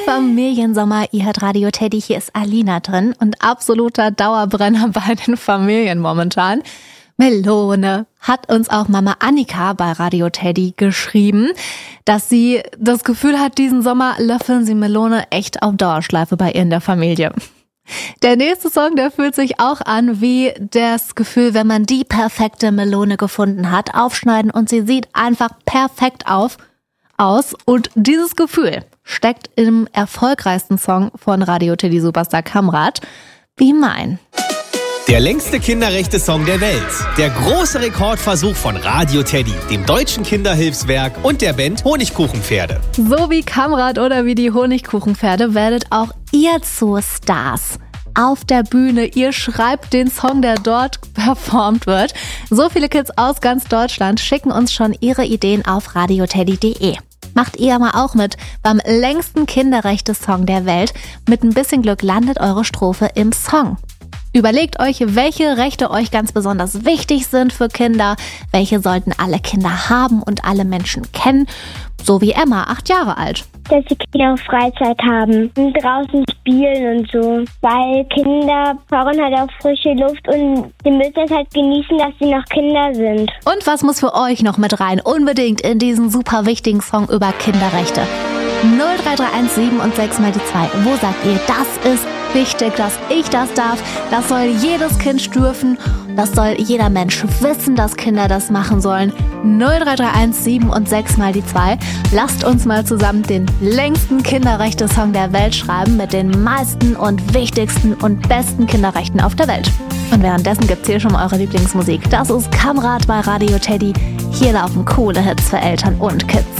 Familiensommer. Ihr hört Radio Teddy, hier ist Alina drin und absoluter Dauerbrenner bei den Familien momentan. Melone hat uns auch Mama Annika bei Radio Teddy geschrieben, dass sie das Gefühl hat, diesen Sommer löffeln sie Melone echt auf Dauerschleife bei ihr in der Familie. Der nächste Song, der fühlt sich auch an wie das Gefühl, wenn man die perfekte Melone gefunden hat, aufschneiden und sie sieht einfach perfekt aus. Und dieses Gefühl steckt im erfolgreichsten Song von Radio Teddy Superstar Kamrat, Be Mine. Der längste Kinderrechte-Song der Welt. Der große Rekordversuch von Radio Teddy, dem Deutschen Kinderhilfswerk und der Band Honigkuchenpferde. So wie Kamrat oder wie die Honigkuchenpferde werdet auch ihr zu Stars auf der Bühne. Ihr schreibt den Song, der dort performt wird. So viele Kids aus ganz Deutschland schicken uns schon ihre Ideen auf radioteddy.de. Macht ihr mal auch mit beim längsten Kinderrechte-Song der Welt. Mit ein bisschen Glück landet eure Strophe im Song. Überlegt euch, welche Rechte euch ganz besonders wichtig sind für Kinder, welche sollten alle Kinder haben und alle Menschen kennen, so wie Emma, 8 Jahre alt. Dass die Kinder auch Freizeit haben und draußen spielen und so, weil Kinder brauchen halt auch frische Luft und die müssen es halt genießen, dass sie noch Kinder sind. Und was muss für euch noch mit rein? Unbedingt in diesen super wichtigen Song über Kinderrechte. 03317 und 6 mal die 2. Wo sagt ihr, das ist wichtig, dass ich das darf? Das soll jedes Kind dürfen. Das soll jeder Mensch wissen, dass Kinder das machen sollen. 03317 und 6 mal die 2. Lasst uns mal zusammen den längsten Kinderrechte-Song der Welt schreiben mit den meisten und wichtigsten und besten Kinderrechten auf der Welt. Und währenddessen gibt's hier schon eure Lieblingsmusik. Das ist Kamrat bei Radio Teddy. Hier laufen coole Hits für Eltern und Kids.